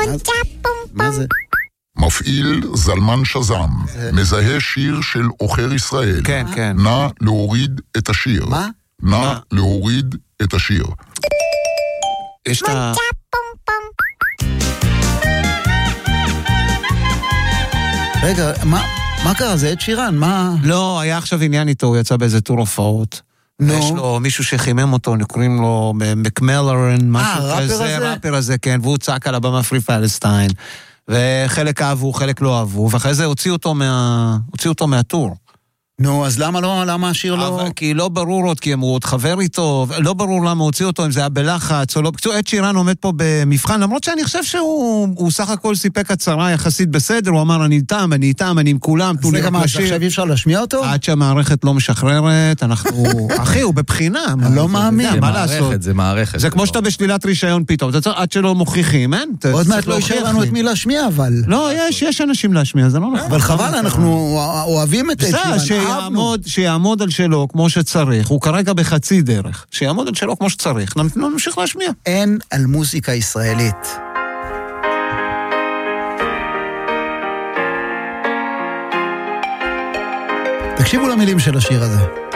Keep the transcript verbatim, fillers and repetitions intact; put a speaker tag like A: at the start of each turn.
A: מה זה?
B: מפעיל זלמן שזם, מזהה שיר של אוחר ישראל.
C: כן, כן.
B: נא להוריד את השיר.
A: מה?
B: נא להוריד את השיר.
C: יש את ה...
A: רגע, מה, מה קרה? זה את שירן, מה?
C: לא, היה עכשיו עניין איתו, הוא יצא באיזה טור הופעות.
A: נו.
C: יש לו מישהו שחימם אותו, קוראים לו מקמלרן, משהו
A: הראפר
C: כזה,
A: הזה?
C: ראפר הזה, כן, והוא צעק על הבמה פרי פלסטיין, וחלק אהבו, חלק לא אהבו, ואחרי זה הוציאו אותו מה... הוציאו אותו מהטור.
A: נו, אז למה לא, למה השיר לא...
C: אבל כי לא ברור עוד, כי אמרו עוד חבר איתו, לא ברור למה הוציאו אותו, אם זה היה בלחץ או לא. בקצור, עד שירן עומד פה במבחן, למרות שאני חושב שהוא הוא סך הכל סיפק הצהרה יחסית בסדר, הוא אמר, אני איתם, אני איתם, אני עם כולם, תנו לי רק לשיר.
A: עכשיו אי אפשר להשמיע אותו?
C: עד שהמערכת לא משחררת, אנחנו... אחי, הוא בבחינה.
A: לא מאמין.
C: מה לעשות?
D: זה מערכת.
C: זה כמו שאתה בשלילת רישיון פתאום, אתה צריך עד שלא מוכיחים, אין?
A: עוד מעט לא יישאר לנו את מי להשמיע, אבל...
C: לא, יש, יש אנשים להשמיע, זה לא נכון.
A: אבל חבל, אנחנו אוהבים את
C: שיעמוד, שיעמוד על שלו כמו שצריך, הוא כרגע בחצי דרך, שיעמוד על שלו כמו שצריך, נמשיך להשמיע.
A: אין על מוזיקה ישראלית. תקשיבו למילים של השיר הזה.